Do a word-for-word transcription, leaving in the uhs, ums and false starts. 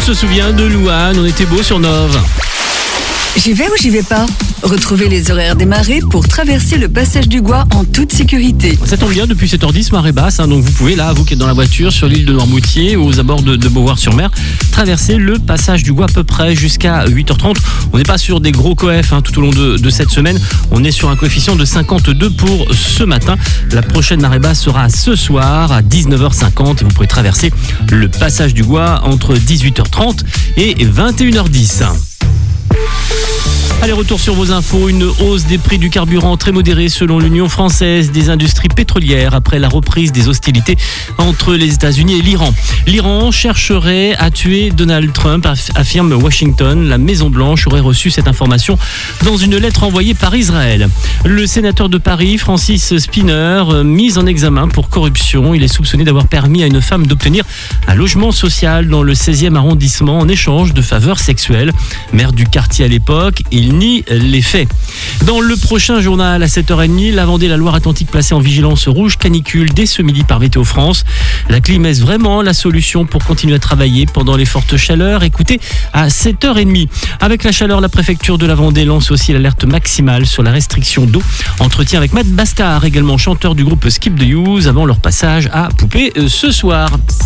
se souvient de Louane, on était beau sur Nove. J'y vais ou j'y vais pas? Retrouvez les horaires des marées pour traverser le passage du Gois en toute sécurité. Ça tombe bien, depuis sept heures dix, marée basse, hein, donc vous pouvez, là, vous qui êtes dans la voiture, sur l'île de Noirmoutier, aux abords de, de Beauvoir-sur-Mer, traverser le passage du Gois à peu près jusqu'à huit heures trente. On n'est pas sur des gros coefs hein, tout au long de, de cette semaine. On est sur un coefficient de cinquante-deux pour ce matin. La prochaine marée basse sera ce soir à dix-neuf heures cinquante et vous pourrez traverser le passage du Gois entre dix-huit heures trente et vingt et une heures dix. Allez, retour sur vos infos. Une hausse des prix du carburant très modérée selon l'Union française des industries pétrolières après la reprise des hostilités entre les États-Unis et l'Iran. L'Iran chercherait à tuer Donald Trump, affirme Washington. La Maison-Blanche aurait reçu cette information dans une lettre envoyée par Israël. Le sénateur de Paris, Francis Spinner, mis en examen pour corruption. Il est soupçonné d'avoir permis à une femme d'obtenir un logement social dans le seizième arrondissement en échange de faveurs sexuelles. Maire du quartier à l'époque, il nie les faits. Dans le prochain journal à sept heures trente, la Vendée et la Loire-Atlantique placées en vigilance rouge canicule dès ce midi par Météo France. La clim est vraiment la solution pour continuer à travailler pendant les fortes chaleurs. Écoutez à sept heures trente. Avec la chaleur, la préfecture de la Vendée lance aussi l'alerte maximale sur la restriction d'eau. Entretien avec Matt Bastard, également chanteur du groupe Skip the Use, avant leur passage à Poupée ce soir.